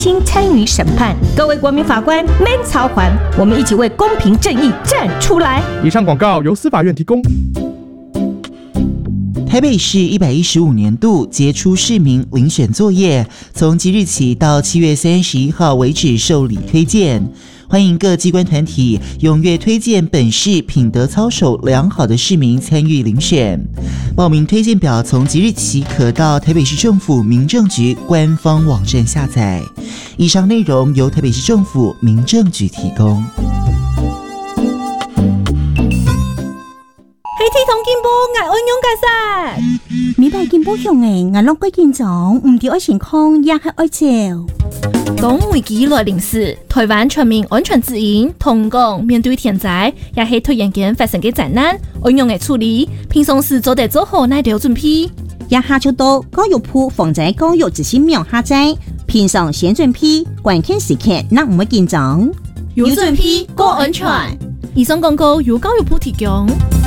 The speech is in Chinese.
请参与审判，各位国民法官免操烦，我们一起为公平正义站出来。 以上广告由司法院提供。 台北市115年度杰出市民遴选作业，从即日起到7月31号为止受理推荐。欢迎各机关团体踊跃推荐本市品德操守良好的市民参与遴选。报名推荐表从即日起可到台北市政府民政局官方网站下载。以上内容由台北市政府民政局提供。 黑体同进步，我安用解释。 美白进步用诶，我落过建造，唔掉爱健康，也系爱照。 讲危機來臨時，台灣全民安全指引同講面對天災，也係突然間發生嘅災難，安用嘅處理，平常時做得做好乃條準備。 也下就到教育部防災教育執行苗下載，平常先準備，關鍵時刻那唔會緊張。 有準備，過安全。以上廣告由教育部提供。